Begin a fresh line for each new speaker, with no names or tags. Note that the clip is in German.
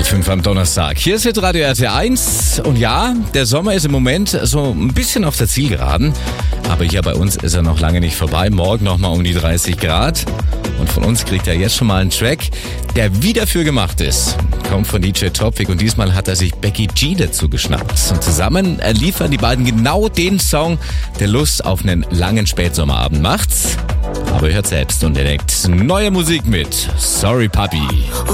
8:05 am Donnerstag. Hier ist jetzt Radio RT1 und ja, der Sommer ist im Moment so ein bisschen auf der Zielgeraden, aber hier bei uns ist er noch lange nicht vorbei. Morgen nochmal um die 30 Grad und von uns kriegt er jetzt schon mal einen Track, der wie dafür gemacht ist. Kommt von DJ Topvik und diesmal hat er sich Becky G dazu geschnappt. Und zusammen liefern die beiden genau den Song, der Lust auf einen langen Spätsommerabend macht. Aber ihr hört selbst und entdeckt neue Musik mit Sorry Puppy.